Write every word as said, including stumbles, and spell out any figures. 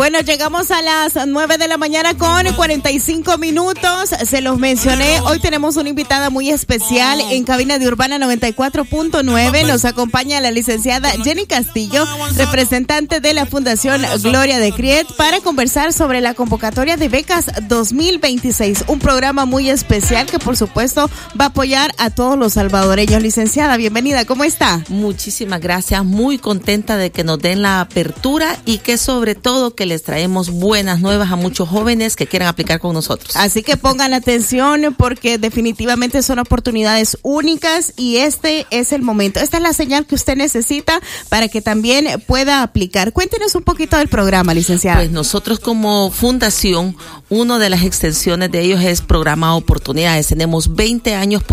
Bueno, llegamos a las nueve de la mañana con cuarenta y cinco minutos. Se los mencioné. Hoy tenemos una invitada muy especial en cabina de Urbana noventa y cuatro punto nueve. Nos acompaña la licenciada Jenny Castillo, representante de la Fundación Gloria de Criet, para conversar sobre la convocatoria de becas dos mil veintiséis. Un programa muy especial que, por supuesto, va a apoyar a todos los salvadoreños. Licenciada, bienvenida. ¿Cómo está? Muchísimas gracias. Muy contenta de que nos den la apertura y que sobre todo que les traemos buenas nuevas a muchos jóvenes que quieran aplicar con nosotros. Así que pongan atención porque definitivamente son oportunidades únicas y este es el momento. Esta es la señal que usted necesita para que también pueda aplicar. Cuéntenos un poquito del programa, licenciada. Pues nosotros como fundación, una de las extensiones de ellos es programa Oportunidades. Tenemos veinte años